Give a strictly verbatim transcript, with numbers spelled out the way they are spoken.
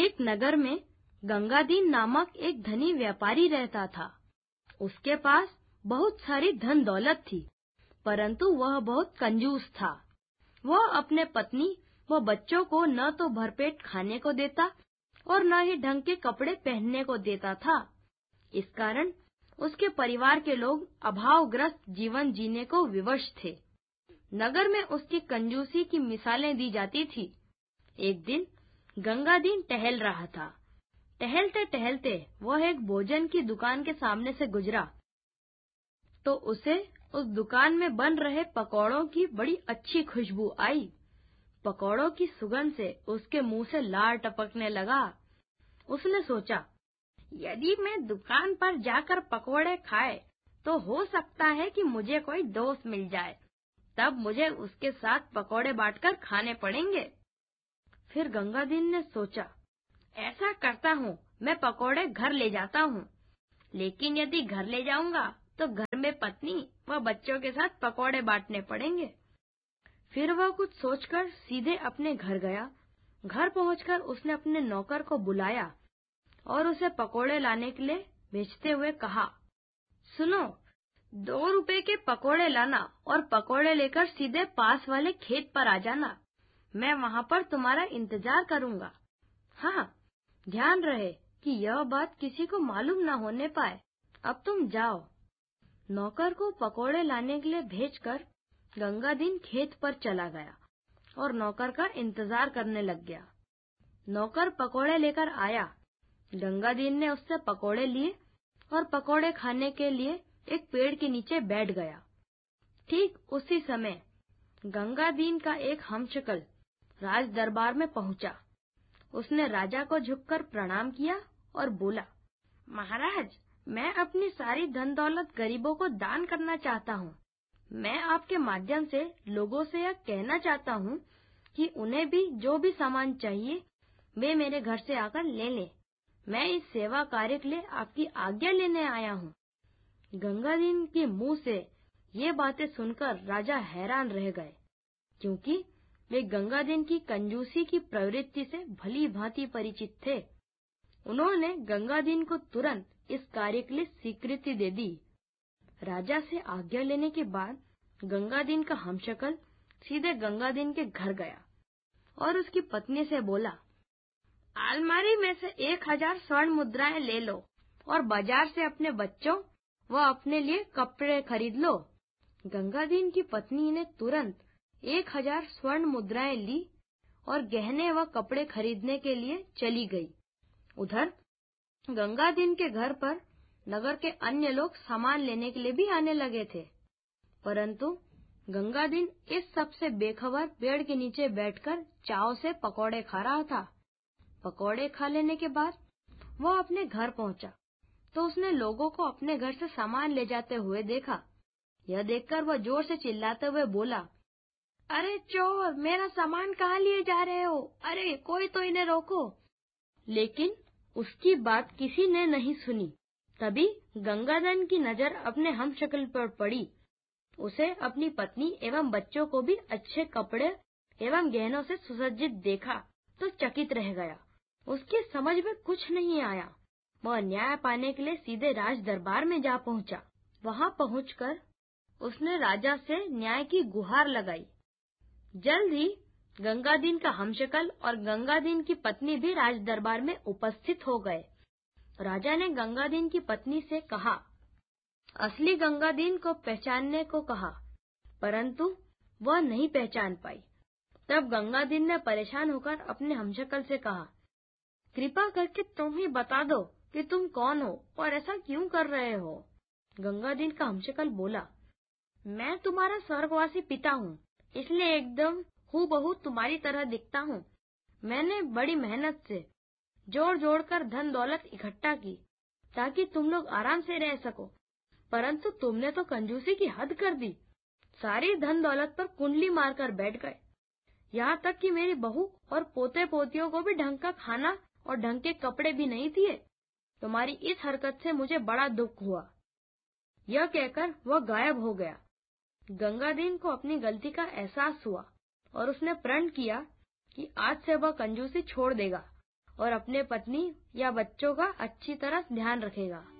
एक नगर में गंगादीन नामक एक धनी व्यापारी रहता था। उसके पास बहुत सारी धन दौलत थी, परंतु वह बहुत कंजूस था। वह अपने पत्नी व बच्चों को न तो भरपेट खाने को देता और न ही ढंग के कपड़े पहनने को देता था। इस कारण उसके परिवार के लोग अभावग्रस्त जीवन जीने को विवश थे। नगर में उसकी कंजूसी की मिसालें दी जाती थी। एक दिन गंगादीन टहल रहा था। टहलते टहलते वह एक भोजन की दुकान के सामने से गुजरा तो उसे उस दुकान में बन रहे पकौड़ों की बड़ी अच्छी खुशबू आई। पकौड़ों की सुगंध से उसके मुंह से लार टपकने लगा। उसने सोचा, यदि मैं दुकान पर जाकर पकौड़े खाए तो हो सकता है कि मुझे कोई दोस्त मिल जाए, तब मुझे उसके साथ पकौड़े बांटकर खाने पड़ेंगे। फिर गंगादीन ने सोचा, ऐसा करता हूँ, मैं पकौड़े घर ले जाता हूँ, लेकिन यदि घर ले जाऊंगा तो घर में पत्नी व बच्चों के साथ पकौड़े बांटने पड़ेंगे। फिर वह कुछ सोचकर सीधे अपने घर गया। घर पहुंचकर उसने अपने नौकर को बुलाया और उसे पकौड़े लाने के लिए भेजते हुए कहा, सुनो, दो रुपए के पकौड़े लाना और पकौड़े लेकर सीधे पास वाले खेत पर आ जाना। मैं वहाँ पर तुम्हारा इंतजार करूँगा। हाँ, ध्यान रहे कि यह बात किसी को मालूम न होने पाए। अब तुम जाओ। नौकर को पकौड़े लाने के लिए भेजकर गंगादीन खेत पर चला गया और नौकर का इंतजार करने लग गया। नौकर पकौड़े लेकर आया। गंगादीन ने उससे पकौड़े लिए और पकौड़े खाने के लिए एक पेड़ के नीचे बैठ गया। ठीक उसी समय गंगादीन का एक हमशक्ल राज दरबार में पहुंचा। उसने राजा को झुककर प्रणाम किया और बोला, महाराज, मैं अपनी सारी धन दौलत गरीबों को दान करना चाहता हूँ। मैं आपके माध्यम से लोगों से यह कहना चाहता हूँ कि उन्हें भी जो भी सामान चाहिए वे मेरे घर से आकर ले लें। मैं इस सेवा कार्य के लिए आपकी आज्ञा लेने आया हूँ। गंगादीन के मुंह से ये बातें सुनकर राजा हैरान रह गए, क्योंकि वे गंगादीन की कंजूसी की प्रवृत्ति से भली भांति परिचित थे। उन्होंने गंगादीन को तुरंत इस कार्य के लिए स्वीकृति दे दी। राजा से आज्ञा लेने के बाद गंगादीन का हमशक्ल सीधे गंगादीन के घर गया और उसकी पत्नी से बोला, अलमारी में से एक हजार स्वर्ण मुद्राएं ले लो और बाजार से अपने बच्चों व अपने लिए कपड़े खरीद लो। गंगादीन की पत्नी ने तुरंत एक हजार स्वर्ण मुद्राएं ली और गहने व कपड़े खरीदने के लिए चली गई। उधर गंगादीन के घर पर नगर के अन्य लोग सामान लेने के लिए भी आने लगे थे, परंतु गंगादीन इस सब से बेखबर पेड़ के नीचे बैठकर चाव से पकौड़े खा रहा था। पकौड़े खा लेने के बाद वह अपने घर पहुंचा तो उसने लोगों को अपने घर से सामान ले जाते हुए देखा। यह देखकर वह जोर से चिल्लाते हुए बोला, अरे चोर, मेरा सामान कहाँ लिए जा रहे हो? अरे कोई तो इन्हें रोको। लेकिन उसकी बात किसी ने नहीं सुनी। तभी गंगादीन की नजर अपने हमशक्ल पर पड़ी। उसे अपनी पत्नी एवं बच्चों को भी अच्छे कपड़े एवं गहनों से सुसज्जित देखा तो चकित रह गया। उसकी समझ में कुछ नहीं आया। वह न्याय पाने के लिए सीधे राज दरबार में जा पहुंचा। वहां पहुंचकर उसने राजा से न्याय की गुहार लगाई। जल्द ही गंगादीन का हमशक्ल और गंगादीन की पत्नी भी राज दरबार में उपस्थित हो गए। राजा ने गंगादीन की पत्नी से कहा, असली गंगादीन को पहचानने को कहा, परंतु वह नहीं पहचान पाई। तब गंगादीन ने परेशान होकर अपने हमशक्ल से कहा, कृपा करके तुम ही बता दो कि तुम कौन हो और ऐसा क्यों कर रहे हो। गंगादीन का हमशक्ल बोला, मैं तुम्हारा स्वर्गवासी पिता हूँ, इसलिए एकदम हूबहू तुम्हारी तरह दिखता हूँ। मैंने बड़ी मेहनत से जोड़ जोड़ कर धन दौलत इकट्ठा की ताकि तुम लोग आराम से रह सको, परंतु तुमने तो कंजूसी की हद कर दी। सारी धन दौलत पर कुंडली मारकर बैठ गए। यहाँ तक कि मेरी बहू और पोते पोतियों को भी ढंग का खाना और ढंग के कपड़े भी नहीं दिए। तुम्हारी इस हरकत से मुझे बड़ा दुख हुआ। यह कहकर वह गायब हो गया। गंगादीन को अपनी गलती का एहसास हुआ और उसने प्रण किया कि आज से वह कंजूसी छोड़ देगा और अपने पत्नी या बच्चों का अच्छी तरह ध्यान रखेगा।